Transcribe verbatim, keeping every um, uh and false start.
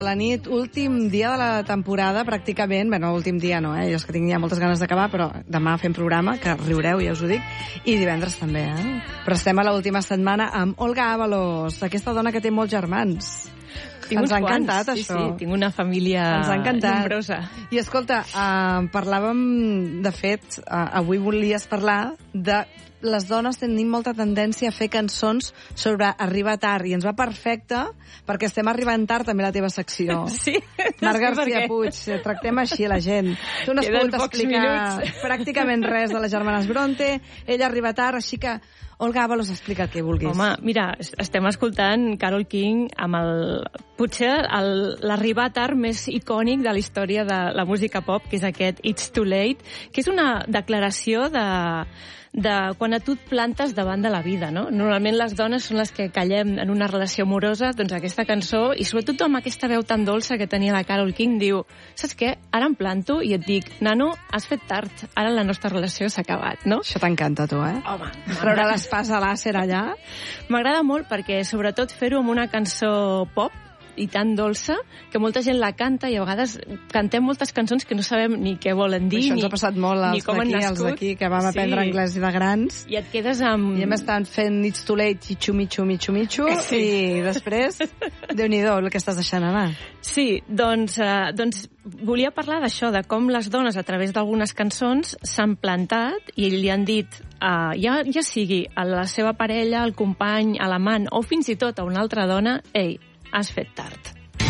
La nit, últim dia de la temporada, pràcticament, bueno, últim dia no, eh? Jo és que tinc ja moltes ganes d'acabar, però demà fem programa, que riureu, ja us ho dic, i divendres també, eh? Però estem a l'última setmana amb Olga Ábalos, aquesta dona que té molts germans. Tinc Ens ha encantat, quants. això. Sí, sí, tinc una família Ens ha encantat. nombrosa. I escolta, uh, parlàvem, de fet, uh, avui volies parlar de les dones tenim molta tendència a fer cançons sobre arribar tard, i ens va perfecte perquè estem arribant tard també a la teva secció. Sí. Marc Sí, García perquè... Puig, tractem així a la gent. Tu no has Queden pogut pocs explicar minuts. pràcticament res de les germanes Bronte, ella arriba tard, així que Olga Ábalos, explica el que vulguis. Home, mira, estem escoltant Carole King amb el, potser el- l'arribar tard més icònic de la història de la música pop, que és aquest It's Too Late, que és una declaració de, de quan a tu et plantes davant de la vida, no? Normalment les dones són les que callem en una relació amorosa, doncs aquesta cançó, i sobretot amb aquesta veu tan dolça que tenia la Carole King, diu, saps què? Ara em planto i et dic, nano, has fet tard, ara la nostra relació s'ha acabat, no? Això t'encanta, tu, eh? Home, Treure l'espasa làser allà. m'agrada molt perquè, sobretot, fer-ho amb una cançó pop i tan dolça, que molta gent la canta i a vegades cantem moltes cançons que no sabem ni què volen dir, Això ens ni, ha passat molt ni als com han d'aquí, als nascut. d'aquí, que vam aprendre Sí. anglès de grans. I et quedes amb... I hem estat fent It's Too Late, Chichu, Michu, Michu, Michu, Sí. i després, Déu-n'hi-do, el que estàs deixant anar. Sí, doncs, eh, doncs volia parlar d'això, de com les dones, a través d'algunes cançons, s'han plantat i li han dit, eh, ja, ja sigui a la seva parella, al company, a l'amant, o fins i tot a una altra dona, ei, has fet tard.